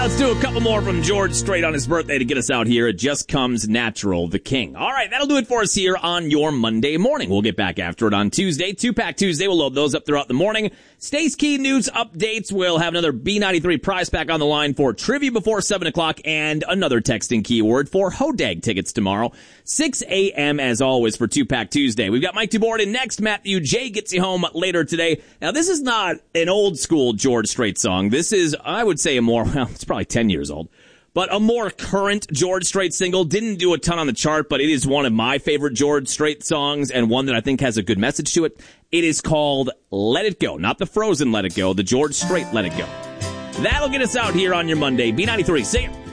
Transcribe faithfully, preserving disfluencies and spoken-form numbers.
let's do a couple more from George Strait on his birthday to get us out here. It just comes natural, the king. All right, that'll do it for us here on your Monday morning. We'll get back after it on Tuesday. Two-Pack Tuesday. We'll load those up throughout the morning. Stace Key news updates. We'll have another B ninety-three prize pack on the line for trivia before seven o'clock and another texting keyword for Hodag tickets tomorrow. six a.m. as always for Two-Pack Tuesday. We've got Mike DuBoard in next. Matthew J. gets you home later today. Now, this is not an old school George Strait song. This is, I would say, a more, well, it's probably ten years old, but a more current George Strait single. Didn't do a ton on the chart, but it is one of my favorite George Strait songs and one that I think has a good message to it. It is called Let It Go, not the Frozen Let It Go, the George Strait Let It Go. That'll get us out here on your Monday. B ninety-three, see ya.